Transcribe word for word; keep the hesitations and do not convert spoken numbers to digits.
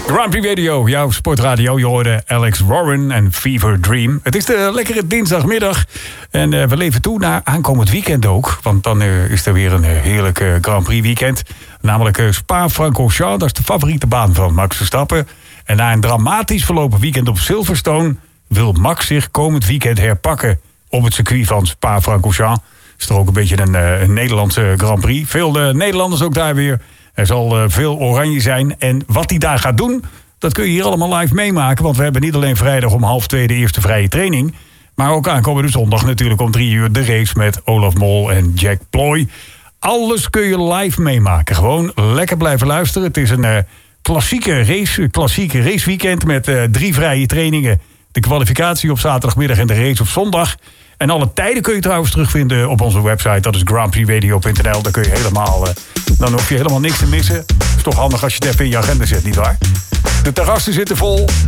Grand Prix Radio, jouw sportradio. Je hoorde Alex Warren en Fever Dream. Het is de lekkere dinsdagmiddag. En uh, we leven toe naar aankomend weekend ook. Want dan uh, is er weer een uh, heerlijk uh, Grand Prix weekend. Namelijk uh, Spa-Francorchamps. Dat is de favoriete baan van Max Verstappen. En na een dramatisch verlopen weekend op Silverstone wil Max zich komend weekend herpakken op het circuit van Spa-Francorchamps. Is toch ook een beetje een, uh, een Nederlandse Grand Prix. Veel uh, Nederlanders ook daar weer. Er zal uh, veel oranje zijn. En wat hij daar gaat doen, dat kun je hier allemaal live meemaken. Want we hebben niet alleen vrijdag om half twee de eerste vrije training. Maar ook aankomende zondag natuurlijk om drie uur de race met Olaf Mol en Jack Ploy. Alles kun je live meemaken. Gewoon lekker blijven luisteren. Het is een uh, klassieke, race, klassieke raceweekend met uh, drie vrije trainingen. De kwalificatie op zaterdagmiddag en de race op zondag. En alle tijden kun je trouwens terugvinden op onze website. Dat is grand prix radio punt n l. Daar kun je helemaal, uh, dan hoef je helemaal niks te missen. Het is toch handig als je het even in je agenda zet, nietwaar? De terrassen zitten vol.